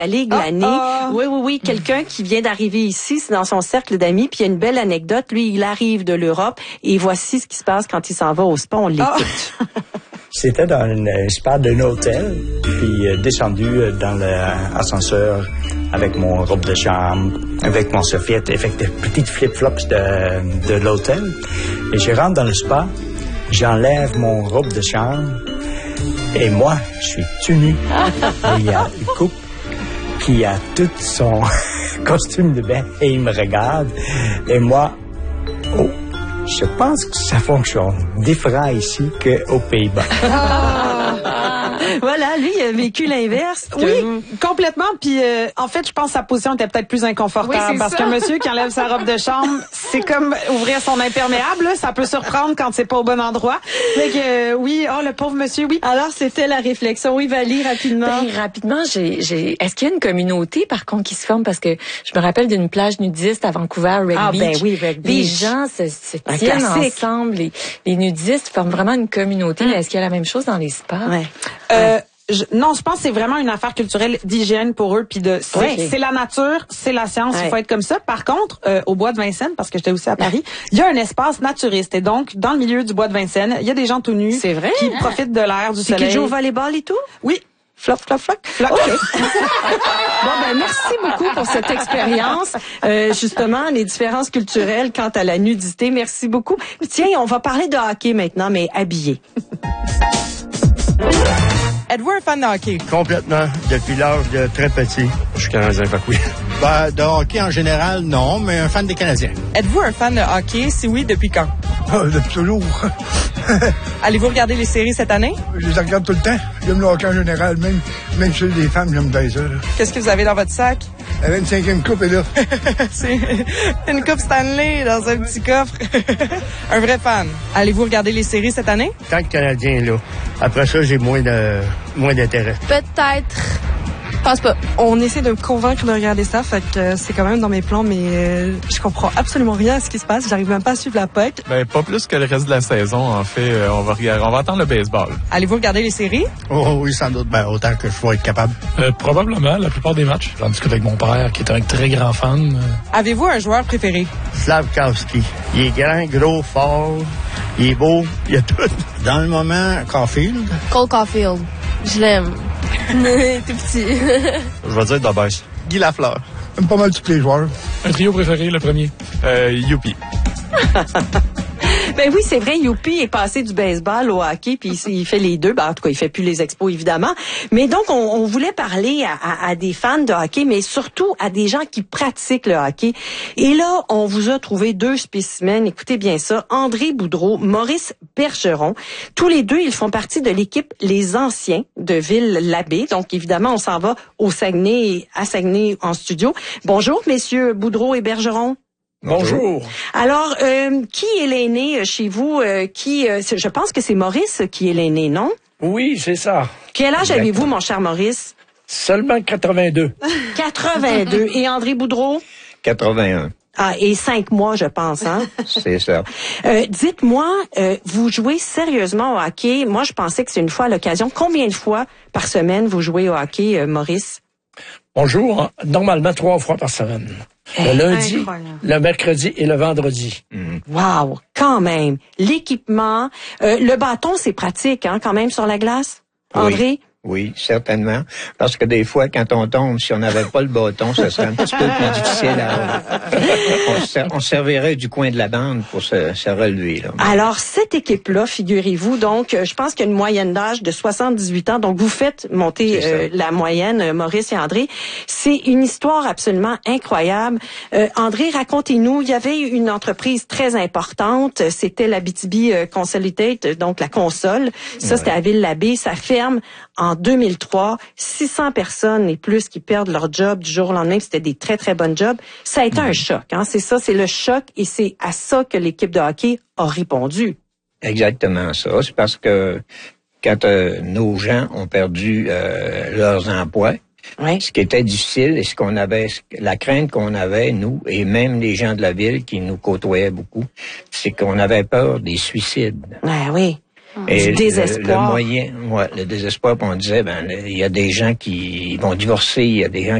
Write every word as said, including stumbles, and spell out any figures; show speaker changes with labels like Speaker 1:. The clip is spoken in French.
Speaker 1: La Ligue, l'année.
Speaker 2: Oh, oh.
Speaker 1: Oui, oui, oui. Quelqu'un qui vient d'arriver ici, c'est dans son cercle d'amis, puis il y a une belle anecdote. Lui, il arrive de l'Europe et voici ce qui se passe quand il s'en va au spa. On l'écoute.
Speaker 3: Oh. C'était dans un spa d'un hôtel, puis euh, descendu dans l'ascenseur avec mon robe de chambre, avec mon serviette, avec des petites flip-flops de, de l'hôtel. Et je rentre dans le spa, j'enlève mon robe de chambre, et moi, je suis tout nu. Et il y a une couple qui a tout son costume de bain et il me regarde. Et moi, oh, je pense que ça fonctionne différent ici qu'aux Pays-Bas.
Speaker 1: Voilà, lui, il a vécu l'inverse.
Speaker 2: Oui, vous... complètement. Puis, euh, en fait, je pense que sa position était peut-être plus inconfortable. Oui, parce qu'un monsieur qui enlève sa robe de chambre, c'est comme ouvrir son imperméable. Là. Ça peut surprendre quand c'est pas au bon endroit. Fait que, euh, oui, oh, le pauvre monsieur, oui.
Speaker 1: Alors, c'était la réflexion. Oui, Valie, rapidement.
Speaker 4: Ben, rapidement, j'ai, j'ai... est-ce qu'il y a une communauté, par contre, qui se forme? Parce que je me rappelle d'une plage nudiste à Vancouver, Reg
Speaker 1: ah,
Speaker 4: Beach.
Speaker 1: Ben oui, Reg Beach.
Speaker 4: Les gens se, se tiennent ensemble. Les, les nudistes forment vraiment une communauté. Hum. Est-ce qu'il y a la même chose dans les spas?
Speaker 1: Ouais.
Speaker 2: Euh, Je, non, je pense que c'est vraiment une affaire culturelle d'hygiène pour eux, puis de c'est, oui. c'est la nature, c'est la science, il oui. faut être comme ça. Par contre, euh, au bois de Vincennes, parce que j'étais aussi à Paris, il y a un espace naturiste et donc dans le milieu du bois de Vincennes, il y a des gens tout nus
Speaker 1: c'est vrai?
Speaker 2: qui profitent de l'air, du
Speaker 1: c'est
Speaker 2: soleil.
Speaker 1: Qui jouent au volleyball et tout?
Speaker 2: Oui.
Speaker 1: Flop, flop, flop. flop. Okay. Bon, ben merci beaucoup pour cette expérience. Euh, justement, les différences culturelles quant à la nudité. Merci beaucoup. Tiens, on va parler de hockey maintenant, mais habillé.
Speaker 2: Êtes-vous un fan de hockey?
Speaker 5: Complètement, depuis l'âge de très petit. Je suis Canadien, fait que oui. Ben, de hockey en général, non, mais un fan des Canadiens.
Speaker 2: Êtes-vous un fan de hockey? Si oui, depuis quand?
Speaker 5: Ah, depuis toujours.
Speaker 2: Allez-vous regarder les séries cette année?
Speaker 5: Je les regarde tout le temps. J'aime le hockey en général, même, même chez les femmes, j'aime bien ça. Là.
Speaker 2: Qu'est-ce que vous avez dans votre sac?
Speaker 5: La vingt-cinquième coupe est là.
Speaker 2: C'est une coupe Stanley dans un petit coffre. Un vrai fan. Allez-vous regarder les séries cette année?
Speaker 5: Tant que Canadien est là. Après ça, j'ai moins de moins d'intérêt.
Speaker 6: Peut-être. Je pense pas.
Speaker 2: On essaie de me convaincre de regarder ça, fait que c'est quand même dans mes plans, mais euh, je comprends absolument rien à ce qui se passe. J'arrive même pas à suivre la P O C.
Speaker 7: Ben, pas plus que le reste de la saison, en fait. Euh, on va regarder, on va attendre le baseball.
Speaker 2: Allez-vous regarder les séries?
Speaker 5: Oh oui, sans doute. Ben, autant que je vais être capable.
Speaker 7: Euh, probablement, la plupart des matchs. J'en discute avec mon père, qui est un très grand fan.
Speaker 2: Avez-vous un joueur préféré?
Speaker 5: Slavkovski. Il est grand, gros, fort. Il est beau. Il a tout. Dans le moment, Caulfield.
Speaker 6: Cole Caulfield. Je l'aime. Tout petit.
Speaker 7: Je vais dire Dabès. Guy Lafleur.
Speaker 5: J'aime pas mal tous les joueurs.
Speaker 7: Un trio préféré, le premier. Euh, Youpi.
Speaker 1: Ben oui, c'est vrai, Youpi est passé du baseball au hockey, puis il fait les deux. Ben, en tout cas, il fait plus les expos, évidemment. Mais donc, on, on voulait parler à, à, à des fans de hockey, mais surtout à des gens qui pratiquent le hockey. Et là, on vous a trouvé deux spécimens. Écoutez bien ça. André Boudreau, Maurice Bergeron. Tous les deux, ils font partie de l'équipe Les Anciens de Ville-l'Abbé. Donc, évidemment, on s'en va au Saguenay, à Saguenay en studio. Bonjour, messieurs Boudreau et Bergeron.
Speaker 7: Bonjour.
Speaker 1: Alors, euh, qui est l'aîné chez vous? Euh, qui, euh, je pense que c'est Maurice qui est l'aîné, non?
Speaker 8: Oui, c'est ça.
Speaker 1: Quel âge Exactement. avez-vous, mon cher Maurice?
Speaker 8: Seulement quatre-vingt-deux.
Speaker 1: quatre-vingt-deux. Et André Boudreau?
Speaker 9: quatre-vingt-un.
Speaker 1: Ah, et cinq mois, je pense, hein?
Speaker 9: C'est ça.
Speaker 1: Euh, dites-moi, euh, vous jouez sérieusement au hockey? Moi, je pensais que c'est une fois à l'occasion. Combien de fois par semaine vous jouez au hockey, euh, Maurice?
Speaker 8: On joue hein, normalement trois fois par semaine. Le lundi, Incroyable. le mercredi et le vendredi.
Speaker 9: Mm.
Speaker 1: Wow, quand même. L'équipement, euh, le bâton, c'est pratique, hein, quand même, sur la glace, André?
Speaker 9: Oui. Oui, certainement. Parce que des fois, quand on tombe, si on n'avait pas le bâton, ça serait un petit peu plus difficile à... On, ser... on servirait du coin de la bande pour se, se relever. Là.
Speaker 1: Alors, cette équipe-là, figurez-vous, donc, je pense qu'il y a une moyenne d'âge de soixante-dix-huit ans. Donc, vous faites monter euh, la moyenne, Maurice et André. C'est une histoire absolument incroyable. Euh, André, racontez-nous, il y avait une entreprise très importante. C'était l'Abitibi Consolidated, donc la console. Ça, ouais. C'était à Ville-l'Abbé. Ça ferme en deux mille trois, six cents personnes et plus qui perdent leur job du jour au lendemain. C'était des très, très bonnes jobs. Ça a été mmh. un choc. Hein? C'est ça, c'est le choc et c'est à ça que l'équipe de hockey a répondu.
Speaker 9: Exactement ça. C'est parce que quand euh, nos gens ont perdu euh, leurs emplois,
Speaker 1: oui.
Speaker 9: ce qui était difficile et ce qu'on avait, la crainte qu'on avait, nous, et même les gens de la ville qui nous côtoyaient beaucoup, c'est qu'on avait peur des suicides.
Speaker 1: Ouais, oui.
Speaker 9: Et
Speaker 1: du désespoir.
Speaker 9: Le, le moyen, ouais, le désespoir, on disait, ben, il y a des gens qui vont divorcer, il y a des gens